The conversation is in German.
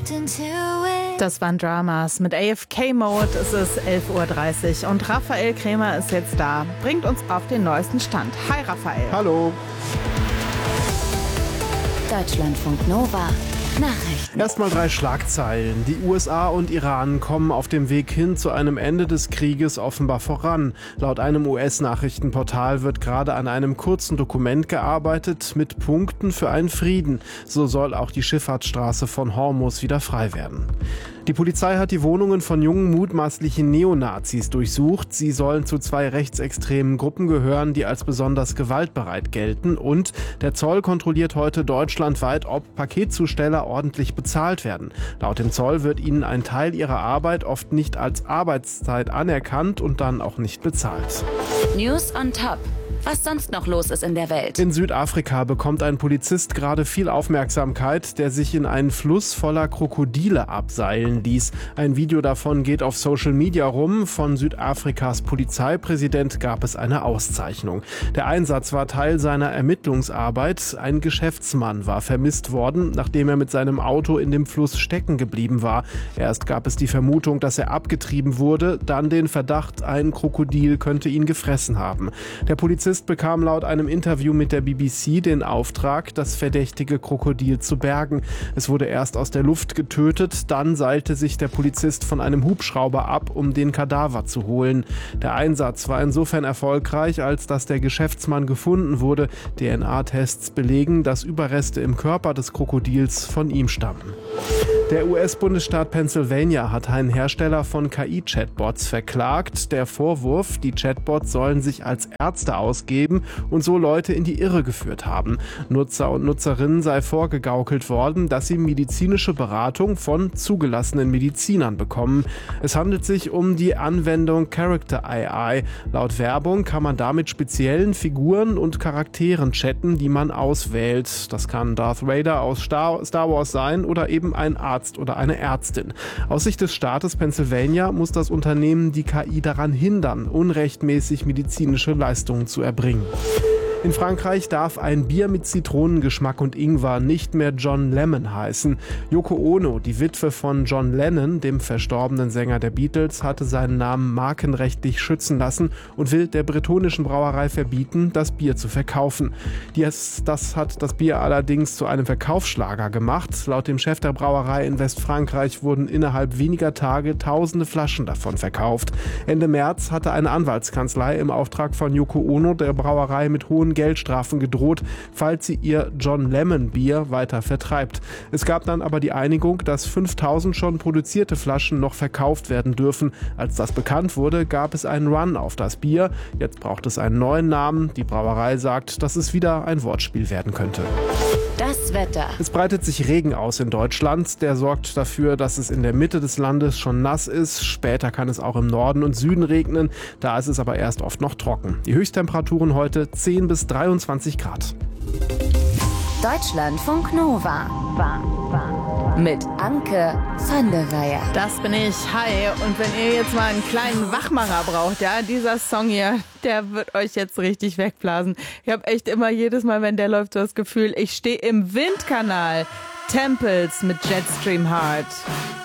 Das waren Dramas mit AFK-Mode. Es ist 11:30 Uhr und Raphael Krämer ist jetzt da. Bringt uns auf den neuesten Stand. Hi Raphael. Hallo. Deutschlandfunk Nova. Nachrichten. Erstmal 3 Schlagzeilen. Die USA und Iran kommen auf dem Weg hin zu einem Ende des Krieges offenbar voran. Laut einem US-Nachrichtenportal wird gerade an einem kurzen Dokument gearbeitet mit Punkten für einen Frieden. So soll auch die Schifffahrtsstraße von Hormuz wieder frei werden. Die Polizei hat die Wohnungen von jungen mutmaßlichen Neonazis durchsucht. Sie sollen zu 2 rechtsextremen Gruppen gehören, die als besonders gewaltbereit gelten. Und der Zoll kontrolliert heute deutschlandweit, ob Paketzusteller ordentlich bezahlt werden. Laut dem Zoll wird ihnen ein Teil ihrer Arbeit oft nicht als Arbeitszeit anerkannt und dann auch nicht bezahlt. News on Top. Was sonst noch los ist in der Welt. In Südafrika bekommt ein Polizist gerade viel Aufmerksamkeit, der sich in einen Fluss voller Krokodile abseilen ließ. Ein Video davon geht auf Social Media rum. Von Südafrikas Polizeipräsident gab es eine Auszeichnung. Der Einsatz war Teil seiner Ermittlungsarbeit. Ein Geschäftsmann war vermisst worden, nachdem er mit seinem Auto in dem Fluss stecken geblieben war. Erst gab es die Vermutung, dass er abgetrieben wurde, dann den Verdacht, ein Krokodil könnte ihn gefressen haben. Der Polizist bekam laut einem Interview mit der BBC den Auftrag, das verdächtige Krokodil zu bergen. Es wurde erst aus der Luft getötet, dann seilte sich der Polizist von einem Hubschrauber ab, um den Kadaver zu holen. Der Einsatz war insofern erfolgreich, als dass der Geschäftsmann gefunden wurde. DNA-Tests belegen, dass Überreste im Körper des Krokodils von ihm stammen. Der US-Bundesstaat Pennsylvania hat einen Hersteller von KI-Chatbots verklagt. Der Vorwurf, die Chatbots sollen sich als Ärzte ausgeben und so Leute in die Irre geführt haben. Nutzer und Nutzerinnen sei vorgegaukelt worden, dass sie medizinische Beratung von zugelassenen Medizinern bekommen. Es handelt sich um die Anwendung Character AI. Laut Werbung kann man da mit speziellen Figuren und Charakteren chatten, die man auswählt. Das kann Darth Vader aus Star Wars sein oder eben ein Arzt oder eine Ärztin. Aus Sicht des Staates Pennsylvania muss das Unternehmen die KI daran hindern, unrechtmäßig medizinische Leistungen zu erbringen. In Frankreich darf ein Bier mit Zitronengeschmack und Ingwer nicht mehr John Lemon heißen. Yoko Ono, die Witwe von John Lennon, dem verstorbenen Sänger der Beatles, hatte seinen Namen markenrechtlich schützen lassen und will der bretonischen Brauerei verbieten, das Bier zu verkaufen. Das hat das Bier allerdings zu einem Verkaufsschlager gemacht. Laut dem Chef der Brauerei in Westfrankreich wurden innerhalb weniger Tage tausende Flaschen davon verkauft. Ende März hatte eine Anwaltskanzlei im Auftrag von Yoko Ono der Brauerei mit hohen Geldstrafen gedroht, falls sie ihr John Lemon Bier weiter vertreibt. Es gab dann aber die Einigung, dass 5000 schon produzierte Flaschen noch verkauft werden dürfen. Als das bekannt wurde, gab es einen Run auf das Bier. Jetzt braucht es einen neuen Namen. Die Brauerei sagt, dass es wieder ein Wortspiel werden könnte. Das Wetter. Es breitet sich Regen aus in Deutschland. Der sorgt dafür, dass es in der Mitte des Landes schon nass ist. Später kann es auch im Norden und Süden regnen. Da ist es aber erst oft noch trocken. Die Höchsttemperaturen heute 10 bis 23 Grad. Deutschlandfunk Nova. Mit Anke van der Weyer. Das bin ich. Hi. Und wenn ihr jetzt mal einen kleinen Wachmacher braucht, ja, dieser Song hier, der wird euch jetzt richtig wegblasen. Ich habe echt immer jedes Mal, wenn der läuft, so das Gefühl, ich stehe im Windkanal. Temples mit Jetstream Heart.